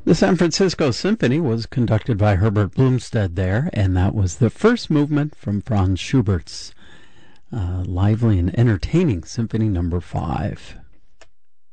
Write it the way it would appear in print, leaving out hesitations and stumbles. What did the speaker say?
The San Francisco Symphony was conducted by Herbert Blomstead there, and that was the first movement from Franz Schubert's lively and entertaining Symphony No. 5.